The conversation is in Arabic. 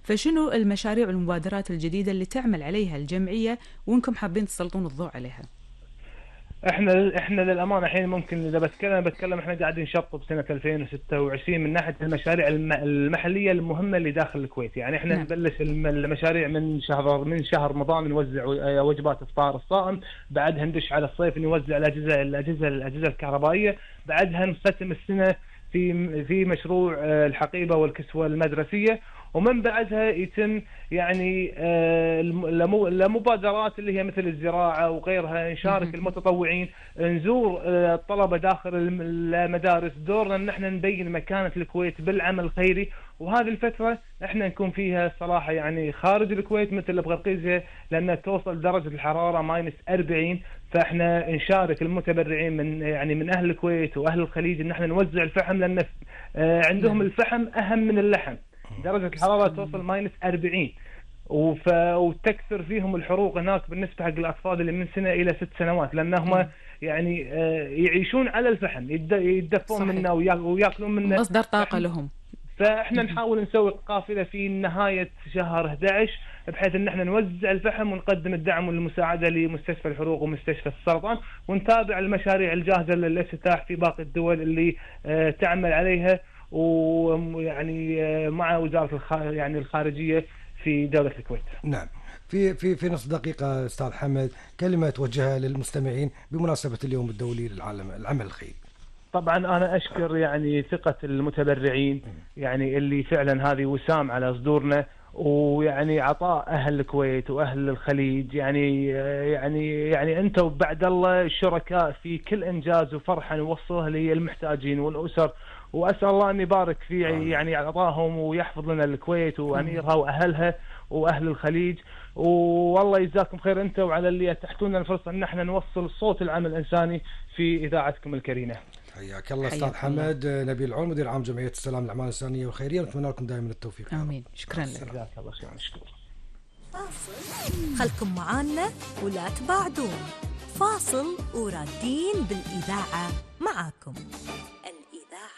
فشنو المشاريع والمبادرات الجديدة اللي تعمل عليها الجمعية وانكم حابين تسلطون الضوء عليها؟ احنا للامانه الحين ممكن اذا بتكلم احنا قاعدين نشطب سنه 2026 من ناحيه المشاريع المحليه المهمه اللي داخل الكويت. يعني احنا نبلش المشاريع من شهر رمضان، نوزع وجبات افطار الصائم، بعدها ندش على الصيف نوزع الاجهزه الكهربائيه، بعدها نختتم السنه في مشروع الحقيبه والكسوه المدرسيه، ومن بعدها يتم يعني المبادرات اللي هي مثل الزراعة وغيرها. نشارك المتطوعين، نزور الطلبة داخل المدارس، دورنا ان احنا نبين مكانة الكويت بالعمل الخيري. وهذه الفترة احنا نكون فيها صراحة يعني خارج الكويت مثل بغرقيزة، لأنها توصل درجة الحرارة -40، فاحنا نشارك المتبرعين من اهل الكويت واهل الخليج ان احنا نوزع الفحم، لان عندهم الفحم اهم من اللحم. درجة الحرارة توصل -40، وتكثر فيهم الحروق هناك بالنسبة حق الأطفال اللي من سنة إلى 6 سنوات، لأنهم يعني يعيشون على الفحم، يدفون منه ويأكلون منه، مصدر طاقة لهم. فإحنا نحاول نسوي قافلة في نهاية شهر 11 بحيث إن إحنا نوزع الفحم ونقدم الدعم والمساعدة لمستشفى الحروق ومستشفى السرطان، ونتابع المشاريع الجاهزة للافتتاح في باقي الدول اللي تعمل عليها، ويعني مع وزارة الخارجية في دولة الكويت. نعم. في نصف دقيقة أستاذ حمد، كلمة توجهها للمستمعين بمناسبة اليوم الدولي العمل الخيري. طبعا أنا أشكر يعني ثقة المتبرعين، يعني اللي فعلا هذه وسام على صدورنا، ويعني عطاء أهل الكويت وأهل الخليج، يعني أنتم بعد الله شركاء في كل إنجاز وفرحة نوصله للمحتاجين والأسر، وأسأل الله أن يبارك في يعني عطاهم ويحفظ لنا الكويت وأميرها وأهلها وأهل الخليج، والله يجزاكم خير أنت وعلى اللي أتحتونا الفرصة أن احنا نوصل صوت العمل الإنساني في إذاعتكم الكريمة. حياك الله أستاذ حمد نبيل العون، مدير عام جمعية السلام للأعمال الإنسانية والخيرية، ونتمنى لكم دائما التوفيق. آمين. شكرا لك. جزاك الله خير. شكرا. خلكم معانا ولا تبعدون، فاصل ورادين بالإذاعة معاكم.